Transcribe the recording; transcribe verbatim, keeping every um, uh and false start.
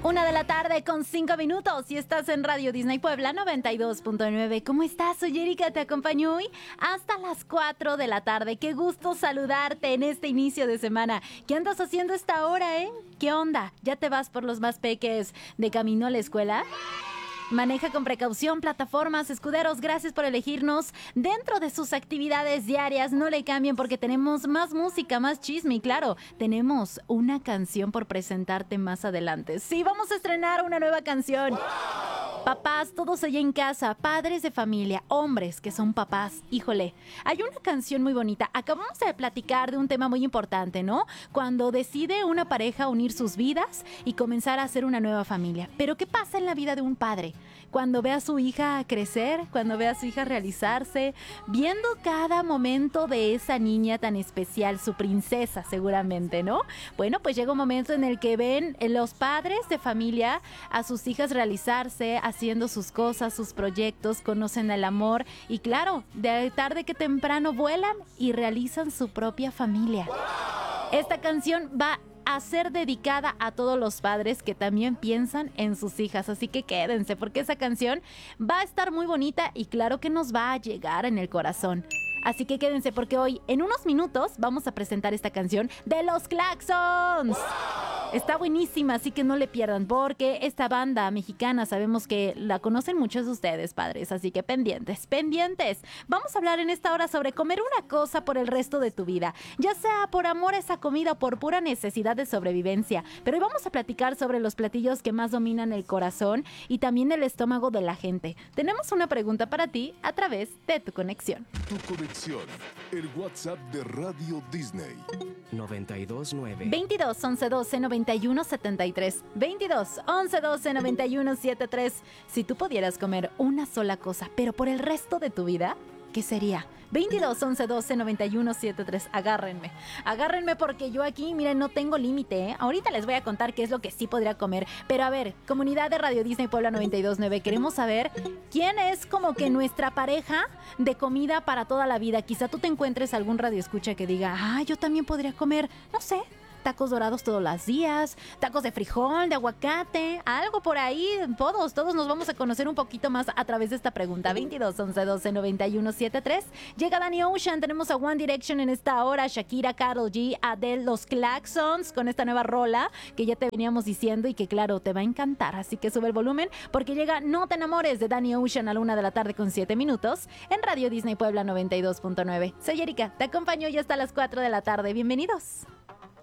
Una de la tarde con cinco minutos y estás en Radio Disney Puebla noventa y dos punto nueve. ¿Cómo estás? Soy Erika, te acompaño hoy hasta las cuatro de la tarde. Qué gusto saludarte en este inicio de semana. ¿Qué andas haciendo a esta hora, eh? ¿Qué onda? ¿Ya te vas por los más peques de camino a la escuela? Maneja con precaución, plataformas, escuderos, gracias por elegirnos dentro de sus actividades diarias. No le cambien porque tenemos más música, más chisme y claro, tenemos una canción por presentarte más adelante. Sí, vamos a estrenar una nueva canción. ¡Wow! Papás, todos allá en casa, padres de familia, hombres que son papás, híjole, hay una canción muy bonita. Acabamos de platicar de un tema muy importante, ¿no? Cuando decide una pareja unir sus vidas y comenzar a hacer una nueva familia. Pero ¿qué pasa en la vida de un padre? Cuando ve a su hija crecer, cuando ve a su hija realizarse, viendo cada momento de esa niña tan especial, su princesa seguramente, ¿no? Bueno, pues llega un momento en el que ven los padres de familia a sus hijas realizarse, haciendo sus cosas, sus proyectos, conocen el amor y claro, de tarde que temprano vuelan y realizan su propia familia. Esta canción va a ser dedicada a todos los padres que también piensan en sus hijas, así que quédense porque esa canción va a estar muy bonita y claro que nos va a llegar en el corazón. Así que quédense porque hoy, en unos minutos, vamos a presentar esta canción de Los Klaxons. ¡Wow! Está buenísima, así que no le pierdan porque esta banda mexicana sabemos que la conocen muchos de ustedes, padres, así que pendientes, pendientes. Vamos a hablar en esta hora sobre comer una cosa por el resto de tu vida, ya sea por amor a esa comida o por pura necesidad de sobrevivencia. Pero hoy vamos a platicar sobre los platillos que más dominan el corazón y también el estómago de la gente. Tenemos una pregunta para ti a través de tu conexión. Tu conexión. El WhatsApp de Radio Disney. noventa y dos nueve. veintidós, once, doce, noventa y uno, setenta y tres. veintidós, once, doce, noventa y uno, setenta y tres. Si tú pudieras comer una sola cosa, pero por el resto de tu vida, ¿qué sería? veintidós, once, doce, noventa y uno, setenta y tres. Agárrenme. Agárrenme porque yo aquí, miren, no tengo límite, ¿eh? Ahorita les voy a contar qué es lo que sí podría comer. Pero a ver, comunidad de Radio Disney Puebla noventa y dos nueve, queremos saber quién es como que nuestra pareja de comida para toda la vida. Quizá tú te encuentres algún radioescucha que diga, ah, yo también podría comer, no sé, tacos dorados todos los días, tacos de frijol, de aguacate, algo por ahí. Todos, todos nos vamos a conocer un poquito más a través de esta pregunta. veintidós, once, doce, noventa y uno, setenta y tres. Llega Danny Ocean, tenemos a One Direction en esta hora, Shakira, Karol G, Adele, Los Klaxons con esta nueva rola que ya te veníamos diciendo y que claro, te va a encantar. Así que sube el volumen porque llega No te enamores de Danny Ocean a la una de la tarde con siete minutos en Radio Disney Puebla noventa y dos punto nueve. Soy Erika, te acompaño ya hasta las cuatro de la tarde. Bienvenidos.